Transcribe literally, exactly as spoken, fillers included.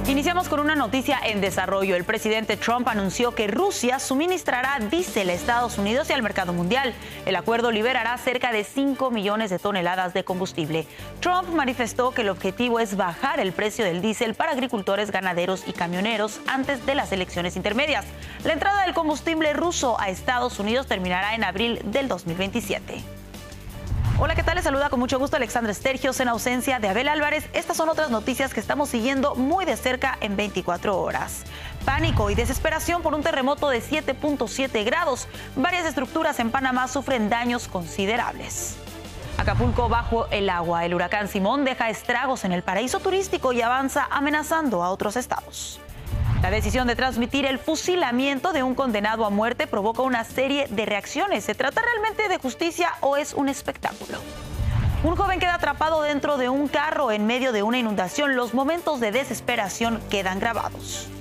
Iniciamos con una noticia en desarrollo. El presidente Trump anunció que Rusia suministrará diésel a Estados Unidos y al mercado mundial. El acuerdo liberará cerca de cinco millones de toneladas de combustible. Trump manifestó que el objetivo es bajar el precio del diésel para agricultores, ganaderos y camioneros antes de las elecciones intermedias. La entrada del combustible ruso a Estados Unidos terminará en abril del dos mil veintisiete. Hola, ¿qué tal? Les saluda con mucho gusto Alexandra Estergios en ausencia de Abel Álvarez. Estas son otras noticias que estamos siguiendo muy de cerca en veinticuatro horas. Pánico y desesperación por un terremoto de siete punto siete grados. Varias estructuras en Panamá sufren daños considerables. Acapulco bajo el agua. El huracán Simón deja estragos en el paraíso turístico y avanza amenazando a otros estados. La decisión de transmitir el fusilamiento de un condenado a muerte provoca una serie de reacciones. ¿Se trata realmente de justicia o es un espectáculo? Un joven queda atrapado dentro de un carro en medio de una inundación. Los momentos de desesperación quedan grabados.